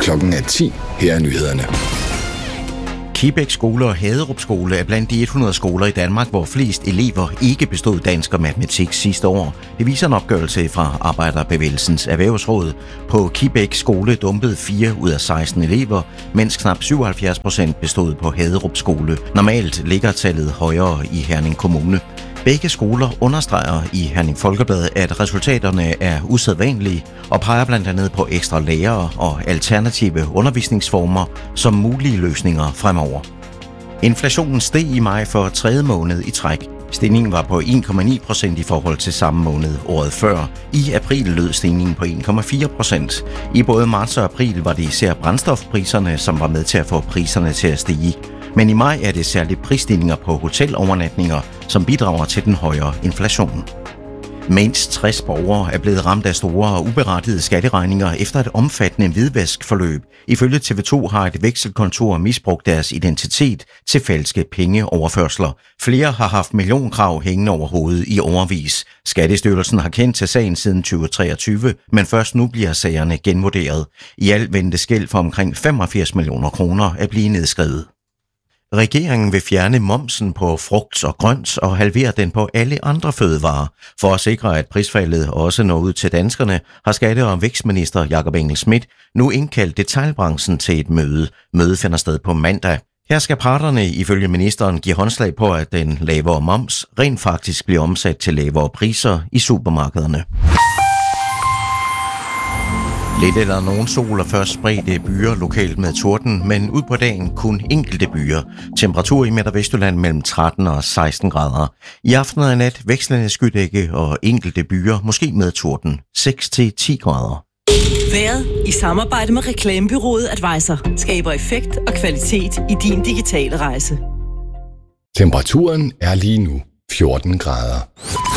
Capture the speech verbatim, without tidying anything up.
Klokken er ti. Her er nyhederne. Kibæk Skole og Haderup Skole er blandt de hundrede skoler i Danmark, hvor flest elever ikke bestod dansk og matematik sidste år. Det viser en opgørelse fra Arbejderbevægelsens Erhvervsråd. På Kibæk Skole dumpede fire ud af seksten elever, mens knap syvoghalvfjerds procent bestod på Haderup Skole. Normalt ligger tallet højere i Herning Kommune. Begge skoler understreger i Herning Folkeblad, at resultaterne er usædvanlige og peger blandt andet på ekstra lærere og alternative undervisningsformer som mulige løsninger fremover. Inflationen steg i maj for tredje måned i træk. Stigningen var på en komma ni procent i forhold til samme måned året før. I april lød stigningen på en komma fire procent. I både marts og april var det især brændstofpriserne, som var med til at få priserne til at stige. Men i maj er det særligt prisstigninger på hotelovernatninger, som bidrager til den højere inflation. Mindst tres borgere er blevet ramt af store og uberettigede skatteregninger efter et omfattende hvidvaskforløb. Ifølge T V to har et vekselkontor misbrugt deres identitet til falske pengeoverførsler. Flere har haft millionkrav hængende over hovedet i årevis. Skattestyrelsen har kendt til sagen siden tyve treogtyve, men først nu bliver sagerne genvurderet. I alt ventes gæld for omkring femogfirs millioner kroner at blive nedskrevet. Regeringen vil fjerne momsen på frugt og grønt og halvere den på alle andre fødevarer. For at sikre, at prisfaldet også når ud til danskerne, har skatte- og vækstminister Jakob Engel-Schmidt nu indkaldt detailbranchen til et møde. Mødet finder sted på mandag. Her skal parterne ifølge ministeren give håndslag på, at den lavere moms rent faktisk bliver omsat til lavere priser i supermarkederne. Lidt eller nogen sol og først spredte byer lokalt med torden, men ud på dagen kun enkelte byer. Temperatur i Midt- og Vestjylland mellem tretten og seksten grader. I aften og nat vekslende skydække og enkelte byer, måske med torden, seks til ti grader. Vejret i samarbejde med reklamebureauet Advisor skaber effekt og kvalitet i din digitale rejse. Temperaturen er lige nu fjorten grader.